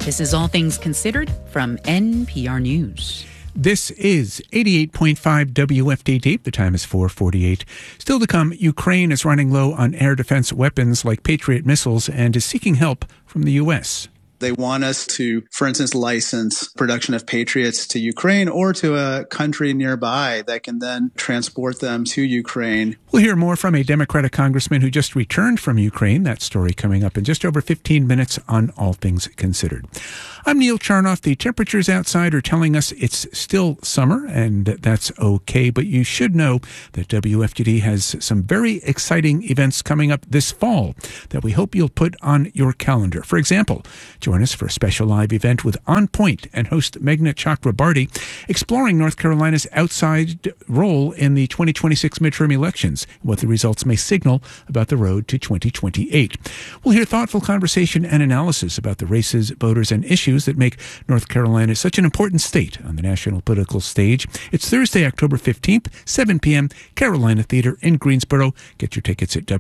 This is All Things Considered from NPR News. This is 88.5 WFDD. The time is 4:48. Still to come, Ukraine is running low on air defense weapons like Patriot missiles and is seeking help from the U.S. They want us to, for instance, license production of Patriots to Ukraine or to a country nearby that can then transport them to Ukraine. We'll hear more from a Democratic congressman who just returned from Ukraine. That story coming up in just over 15 minutes on All Things Considered. I'm Neil Charnoff. The temperatures outside are telling us it's still summer, and that's okay. But you should know that WFDD has some very exciting events coming up this fall that we hope you'll put on your calendar. For example, join us for a special live event with On Point and host Meghna Chakrabarty, exploring North Carolina's outside role in the 2026 midterm elections, and what the results may signal about the road to 2028. We'll hear thoughtful conversation and analysis about the races, voters, and issues that make North Carolina such an important state on the national political stage. It's Thursday, October 15th, 7 p.m., Carolina Theater in Greensboro. Get your tickets at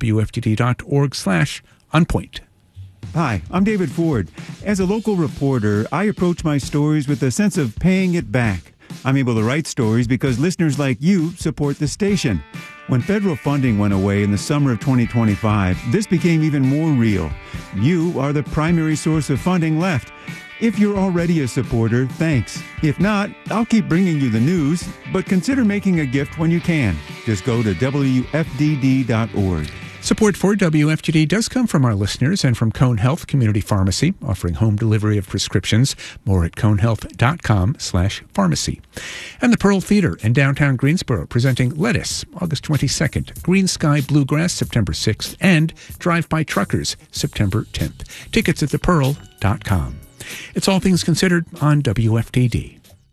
wfdd.org/onpoint. Hi, I'm David Ford. As a local reporter, I approach my stories with a sense of paying it back. I'm able to write stories because listeners like you support the station. When federal funding went away in the summer of 2025, this became even more real. You are the primary source of funding left. If you're already a supporter, thanks. If not, I'll keep bringing you the news, but consider making a gift when you can. Just go to WFDD.org. Support for WFGD does come from our listeners and from Cone Health Community Pharmacy, offering home delivery of prescriptions. More at conehealth.com/pharmacy. And the Pearl Theater in downtown Greensboro, presenting Lettuce, August 22nd, Green Sky Bluegrass, September 6th, and Drive-By Truckers, September 10th. Tickets at thepearl.com. It's All Things Considered on WFDD.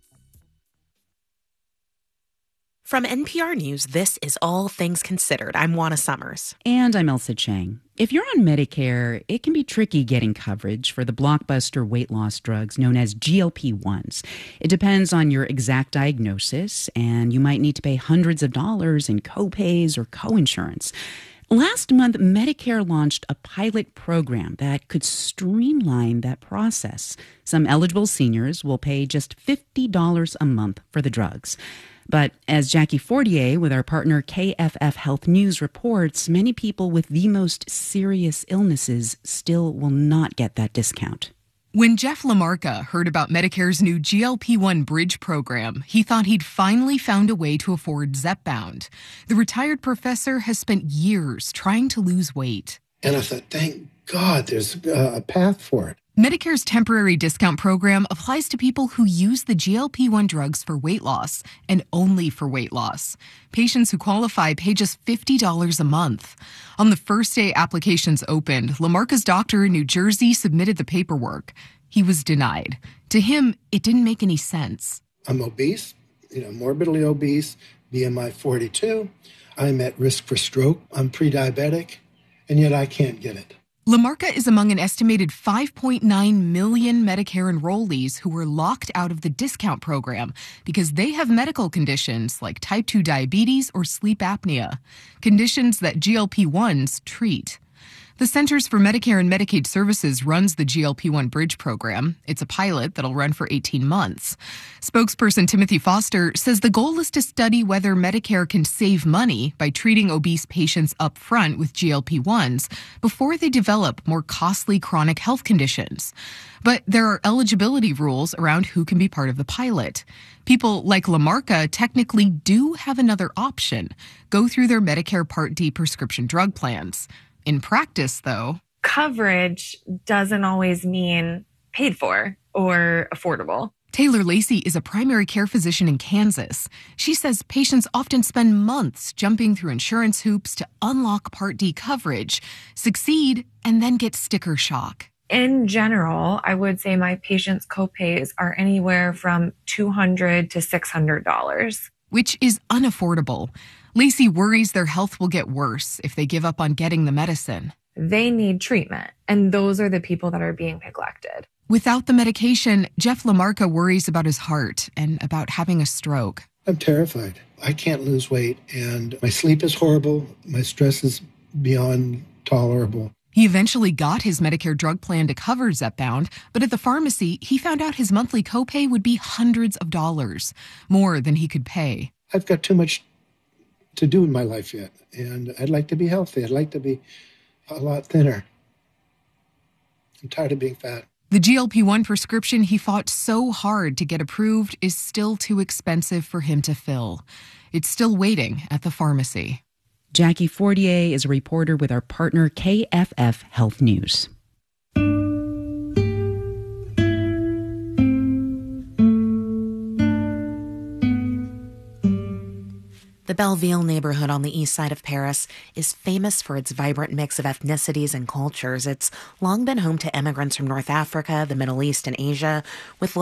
From NPR News, this is All Things Considered. I'm Juana Summers. And I'm Elsa Chang. If you're on Medicare, it can be tricky getting coverage for the blockbuster weight loss drugs known as GLP-1s. It depends on your exact diagnosis, and you might need to pay hundreds of dollars in copays or coinsurance. Last month, Medicare launched a pilot program that could streamline that process. Some eligible seniors will pay just $50 a month for the drugs. But as Jackie Fortier with our partner KFF Health News reports, many people with the most serious illnesses still will not get that discount. When Jeff Lamarca heard about Medicare's new GLP-1 Bridge program, he thought he'd finally found a way to afford Zepbound. The retired professor has spent years trying to lose weight. And I thought, thank God there's a path for it. Medicare's temporary discount program applies to people who use the GLP-1 drugs for weight loss and only for weight loss. Patients who qualify pay just $50 a month. On the first day applications opened, Lamarca's doctor in New Jersey submitted the paperwork. He was denied. To him, it didn't make any sense. I'm obese, morbidly obese, BMI 42. I'm at risk for stroke. I'm pre-diabetic, and yet I can't get it. Lamarca is among an estimated 5.9 million Medicare enrollees who were locked out of the discount program because they have medical conditions like type 2 diabetes or sleep apnea, conditions that GLP-1s treat. The Centers for Medicare and Medicaid Services runs the GLP-1 Bridge program. It's a pilot that'll run for 18 months. Spokesperson Timothy Foster says the goal is to study whether Medicare can save money by treating obese patients up front with GLP-1s before they develop more costly chronic health conditions. But there are eligibility rules around who can be part of the pilot. People like Lamarca technically do have another option: go through their Medicare Part D prescription drug plans. In practice, though, coverage doesn't always mean paid for or affordable. Taylor Lacey is a primary care physician in Kansas. She says patients often spend months jumping through insurance hoops to unlock Part D coverage, succeed, and then get sticker shock. In general, I would say my patients' copays are anywhere from $200 to $600. Which is unaffordable. Lacey worries their health will get worse if they give up on getting the medicine. They need treatment, and those are the people that are being neglected. Without the medication, Jeff Lamarca worries about his heart and about having a stroke. I'm terrified. I can't lose weight, and my sleep is horrible. My stress is beyond tolerable. He eventually got his Medicare drug plan to cover Zepbound, but at the pharmacy, he found out his monthly copay would be hundreds of dollars, more than he could pay. I've got too much to do in my life yet, and I'd like to be healthy. I'd like to be a lot thinner. I'm tired of being fat. The GLP-1 prescription he fought so hard to get approved is still too expensive for him to fill. It's still waiting at the pharmacy. Jackie Fortier is a reporter with our partner KFF Health News. The Belleville neighborhood on the east side of Paris is famous for its vibrant mix of ethnicities and cultures. It's long been home to immigrants from North Africa, the Middle East, and Asia, with